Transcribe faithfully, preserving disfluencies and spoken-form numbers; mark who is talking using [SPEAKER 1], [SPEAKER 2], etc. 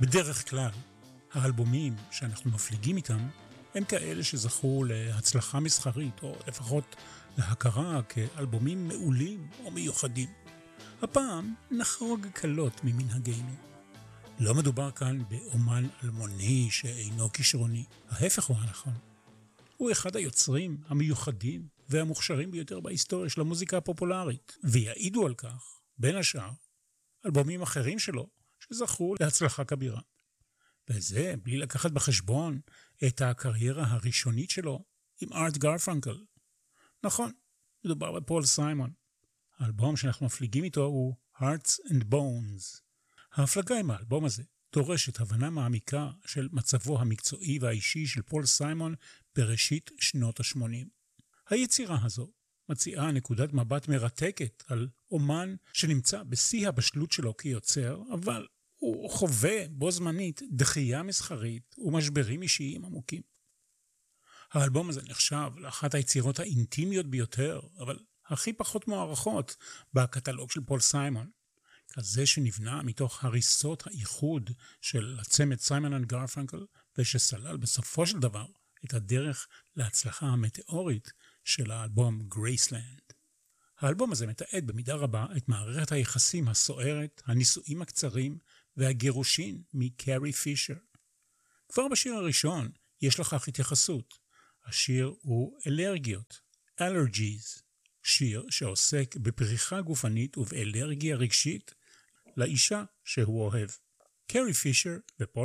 [SPEAKER 1] בדרך כלל, האלבומים שאנחנו מפליגים איתם, הם כאלה שזכו להצלחה מסחרית, או לפחות להכרה כאלבומים מעולים או מיוחדים. הפעם נחרוג קלות ממנהגנו. לא מדובר כאן באומן אלמוני שאינו כישרוני, ההפך הוא הנכון. הוא אחד היוצרים המיוחדים והמוכשרים ביותר בהיסטוריה של המוזיקה הפופולרית, ויעידו על כך, בין השאר, אלבומים אחרים שלו שזכו להצלחה כבירה. וזה בלי לקחת בחשבון את הקריירה הראשונית שלו עם ארט גרפנקל. נכון, מדובר בפול סיימון. האלבום שאנחנו מפליגים איתו הוא Hearts and Bones. ההפלגה עם האלבום הזה דורשת הבנה מעמיקה של מצבו המקצועי והאישי של פול סיימון בראשית שנות ה-שמונים. היצירה הזו מציעה נקודת מבט מרתקת על אומן שנמצא בשיא הבשלות שלו כיוצר, אבל הוא חווה בו זמנית דחייה מסחרית ומשברים אישיים עמוקים. האלבום הזה נחשב לאחת היצירות האינטימיות ביותר, אבל הכי פחות מוערכות בקטלוג של פול סיימון. כזה שנבנה מתוך הריסות האיחוד של הצמד סיימון אנד גרפנקל, ושסלל בסופו של דבר את הדרך להצלחה המטאורית של האלבום גרייסלנד. האלבום הזה מתעד במידה רבה את מערכת היחסים הסוערת, הנישואים הקצרים והגירושין מקרי פישר. כבר בשיר הראשון יש לכך התייחסות. השיר הוא אלרגיות, allergies, שיר שעוסק בפריחה גופנית ובאלרגיה רגשית לאישה שהוא אוהב. קרי פישר ופול